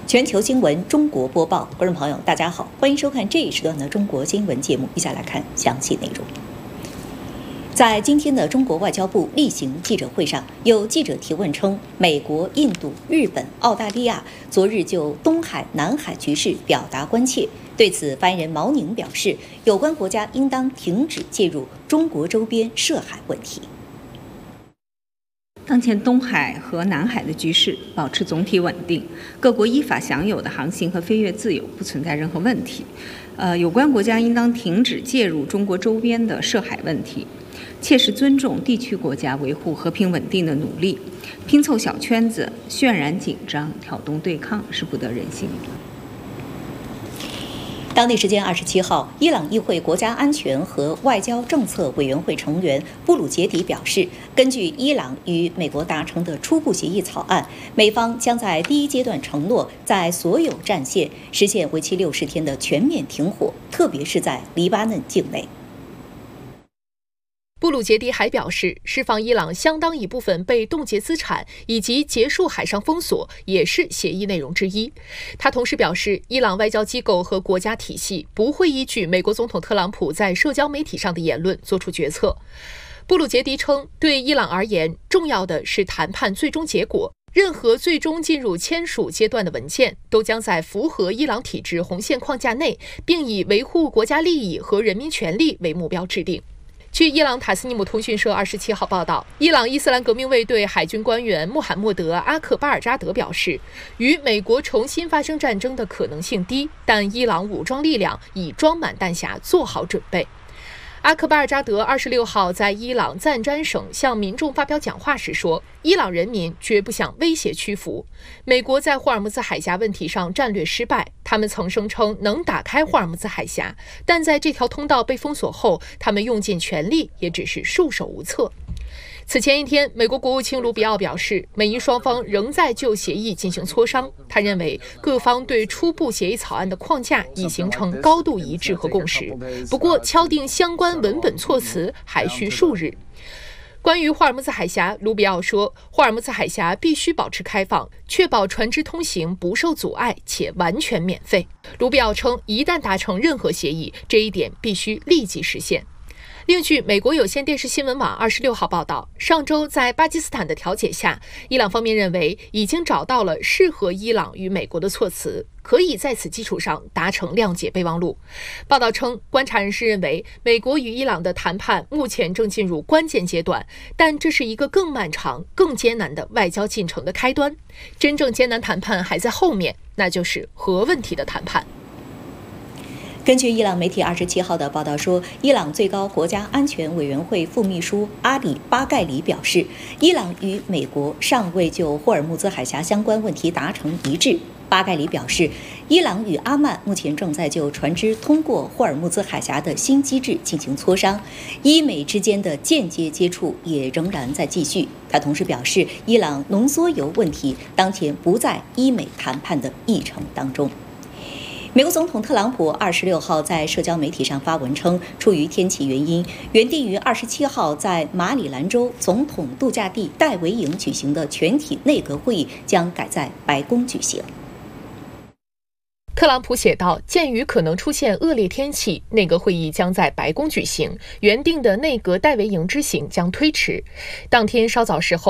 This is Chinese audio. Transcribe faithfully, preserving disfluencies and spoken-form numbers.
全球新闻中国播报，观众朋友大家好，欢迎收看这一时段的中国新闻节目，一起来看详细内容。在今天的中国外交部例行记者会上，有记者提问称，美国、印度、日本、澳大利亚昨日就东海、南海局势表达关切。对此，发言人毛宁表示，有关国家应当停止介入中国周边涉海问题。 当前东海和南海的局势保持总体稳定，各国依法享有的航行和飞越自由不存在任何问题。呃，有关国家应当停止介入中国周边的涉海问题，切实尊重地区国家维护和平稳定的努力。拼凑小圈子、渲染紧张、挑动对抗是不得人心的。 当地时间二十七号，伊朗议会国家安全和外交政策委员会成员布鲁杰迪表示，根据伊朗与美国达成的初步协议草案，美方将在第一阶段承诺在所有战线实现为期六十天的全面停火，特别是在黎巴嫩境内。 布鲁杰迪还表示，释放伊朗相当一部分被冻结资产以及结束海上封锁也是协议内容之一。他同时表示，伊朗外交机构和国家体系不会依据美国总统特朗普在社交媒体上的言论做出决策。布鲁杰迪称，对伊朗而言，重要的是谈判最终结果。任何最终进入签署阶段的文件，都将在符合伊朗体制红线框架内，并以维护国家利益和人民权利为目标制定。据伊朗塔斯尼姆通讯社二十七号报道，伊朗伊斯兰革命卫队海军官员穆罕默德·阿克巴尔扎德表示，与美国重新发生战争的可能性低，但伊朗武装力量已装满弹匣，做好准备。阿克巴尔扎德二十六号在伊朗赞詹省向民众发表讲话时说，伊朗人民绝不向威胁屈服。美国在霍尔木兹海峡问题上战略失败，他们曾声称能打开霍尔木兹海峡，但在这条通道被封锁后，他们用尽全力也只是束手无策。此前一天，美国国务卿卢比奥表示，美伊双方仍在就协议进行磋商。他认为，各方对初步协议草案的框架已形成高度一致和共识，不过敲定相关文本措辞还需数日。关于霍尔木兹海峡，卢比奥说，霍尔木兹海峡必须保持开放，确保船只通行不受阻碍且完全免费。卢比奥称，一旦达成任何协议，这一点必须立即实现。另据美国有线电视新闻网二十六号报道，上周在巴基斯坦的调解下，伊朗方面认为已经找到了适合伊朗与美国的措辞，可以在此基础上达成谅解备忘录。报道称，观察人士认为，美国与伊朗的谈判目前正进入关键阶段，但这是一个更漫长、更艰难的外交进程的开端。真正艰难谈判还在后面，那就是核问题的谈判。 根据伊朗媒体二十七号的报道说，伊朗最高国家安全委员会副秘书阿里巴盖里表示，伊朗与美国尚未就霍尔木兹海峡相关问题达成一致。巴盖里表示，伊朗与阿曼目前正在就船只通过霍尔木兹海峡的新机制进行磋商，伊美之间的间接接触也仍然在继续。他同时表示，伊朗浓缩铀问题当前不在伊美谈判的议程当中。美国总统特朗普二十六号在社交媒体上发文称，出于天气原因，原定于二十七号在马里兰州总统度假地戴维营举行的全体内阁会议将改在白宫举行。 特朗普写道，鉴于可能出现恶劣天气，内阁会议将在白宫举行，原定的内阁戴维营之行将推迟。当天稍早时候，